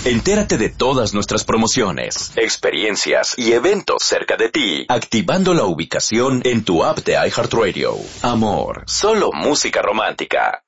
Entérate de todas nuestras promociones, experiencias y eventos cerca de ti, activando la ubicación en tu app de iHeartRadio. Amor, solo música romántica.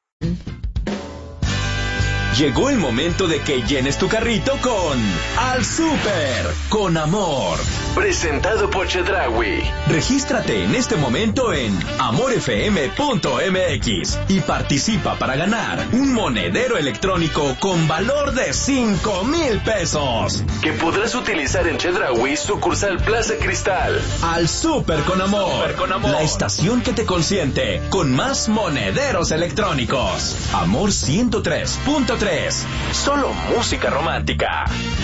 Llegó el momento de que llenes tu carrito con Al Súper con Amor. Presentado por Chedraui. Regístrate en este momento en amorfm.mx y participa para ganar un monedero electrónico con valor de 5,000 pesos. Que podrás utilizar en Chedraui, sucursal Plaza Cristal. Al Súper con Amor. La estación que te consiente con más monederos electrónicos. Amor 103.3. Solo música romántica.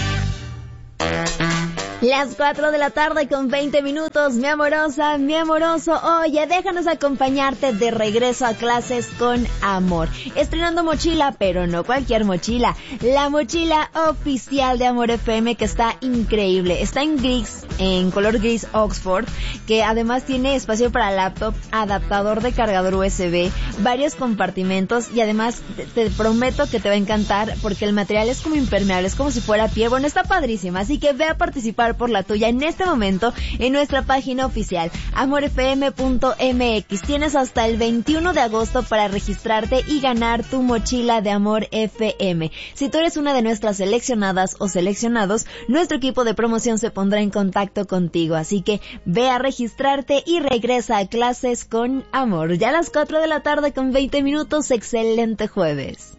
Las 4 de la tarde con 20 minutos, mi amorosa, mi amoroso. Oye, déjanos acompañarte de regreso a clases con Amor. Estrenando mochila, pero no cualquier mochila. La mochila oficial de Amor FM, que está increíble. Está en gris, en color gris Oxford, que además tiene espacio para laptop, adaptador de cargador USB, varios compartimentos y además te prometo que te va a encantar porque el material es como impermeable, es como si fuera piel. Bueno, está padrísima, así que ve a participar por la tuya en este momento en nuestra página oficial amorfm.mx. Tienes hasta el 21 de agosto para registrarte y ganar tu mochila de Amor FM. Si tú eres una de nuestras seleccionadas o seleccionados, nuestro equipo de promoción se pondrá en contacto contigo, así que ve a registrarte y regresa a clases con Amor. Ya a las 4 de la tarde con 20 minutos, excelente jueves.